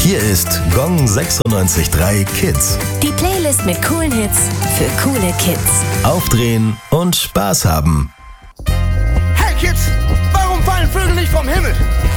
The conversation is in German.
Hier ist Gong 96.3 Kids. Die Playlist mit coolen Hits für coole Kids. Aufdrehen und Spaß haben. Hey Kids, warum fallen Vögel nicht vom Himmel?